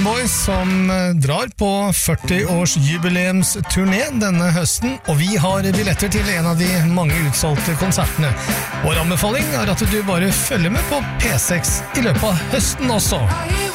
Time Boys som drar på 40-årsjubileumsturné denne høsten, og vi har billetter til en av de mange utsolgte konsertene. Vår anbefaling er at du bare følger med på P6 i løpet av høsten også.